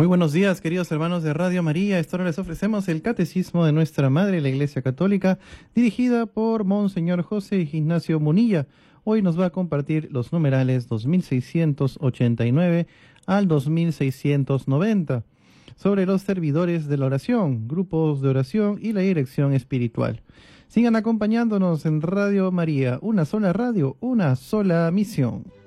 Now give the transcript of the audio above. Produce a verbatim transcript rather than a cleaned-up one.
buenos días, queridos hermanos de Radio María. Esta hora les ofrecemos el Catecismo de Nuestra Madre, la Iglesia Católica, dirigida por Monseñor José Ignacio Munilla. Hoy nos va a compartir los numerales dos mil seiscientos ochenta y nueve al dos mil seiscientos noventa, sobre los servidores de la oración, grupos de oración y la dirección espiritual. Sigan acompañándonos en Radio María, una sola radio, una sola misión.